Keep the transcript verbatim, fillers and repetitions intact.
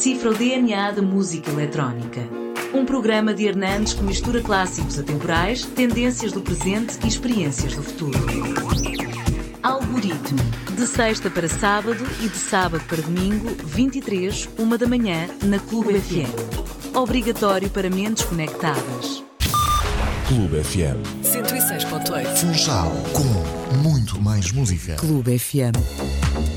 decifra o D N A da música eletrónica. Um programa de Hernandes que mistura clássicos atemporais, tendências do presente e experiências do futuro. Algoritmo. De sexta para sábado e de sábado para domingo, vinte e três, uma da manhã, na Clube F M. Obrigatório para mentes conectadas. Clube F M. cento e seis ponto oito. Funchal, com muito mais música. Clube F M.